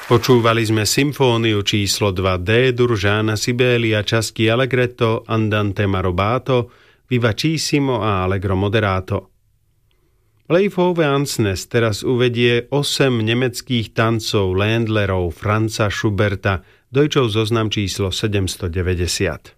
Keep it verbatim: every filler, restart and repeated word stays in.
Počúvali sme symfóniu číslo dva D-dur Jeana Sibélia, časti Allegretto, Andante ma rubato, Vivacissimo a Allegro moderato. Leifove Ansnes teraz uvedie osem nemeckých tancov Ländlerov Franza Schuberta, Deutschov zoznam číslo sedemstodeväťdesiat.